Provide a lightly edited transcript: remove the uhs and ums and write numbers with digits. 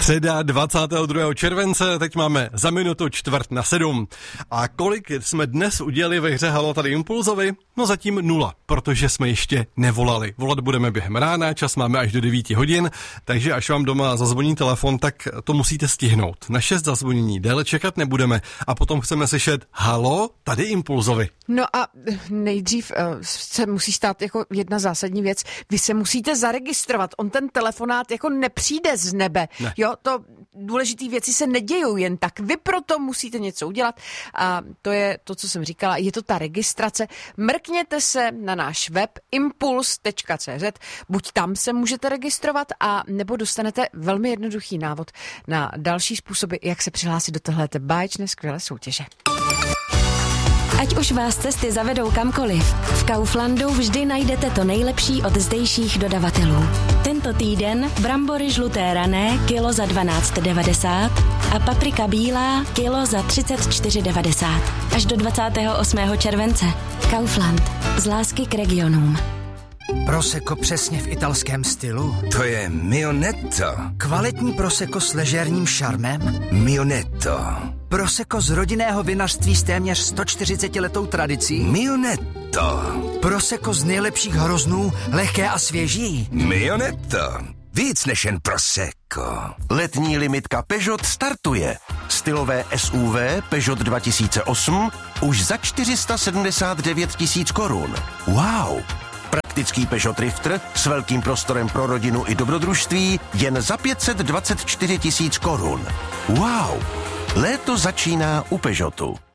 Středa 22. července, teď máme za minutu 6:45. A kolik jsme dnes udělali ve hře Halo tady Impulzovi? No zatím 0, protože jsme ještě nevolali. Volat budeme během rána, čas máme až do 9 hodin, takže až vám doma zazvoní telefon, tak to musíte stihnout. Na 6 zazvonění déle čekat nebudeme a potom chceme slyšet Halo tady Impulzovi. No a nejdřív se musí stát jako jedna zásadní věc. Vy se musíte zaregistrovat. On ten telefonát jako nepřijde z nebe. Ne. Jo, to důležitý věci se nedějou jen tak. Vy proto musíte něco udělat a to je to, co jsem říkala. Je to ta registrace. Mrkněte se na náš web impuls.cz. Buď tam se můžete registrovat a nebo dostanete velmi jednoduchý návod na další způsoby, jak se přihlásit do téhleté báječné skvělé soutěže. Ať už vás cesty zavedou kamkoliv, v Kauflandu vždy najdete to nejlepší od zdejších dodavatelů. Tento týden brambory žluté rané kilo za 12,90 a paprika bílá kilo za 34,90. Až do 28. července. Kaufland. Z lásky k regionům. Prosecco přesně v italském stylu. To je Mionetto. Kvalitní prosecco s ležérním šarmem. Mionetto. Prosecco z rodinného vinařství s téměř 140letou tradicí. Mionetto. Prosecco z nejlepších hroznů, lehké a svěží. Mionetto. Víc než jen Prosecco. Letní limitka Peugeot startuje. Stylové SUV Peugeot 2008 už za 479 000 korun. Wow! Praktický Peugeot Drifter s velkým prostorem pro rodinu i dobrodružství jen za 524 000 korun. Wow! Léto začíná u Peugeotu.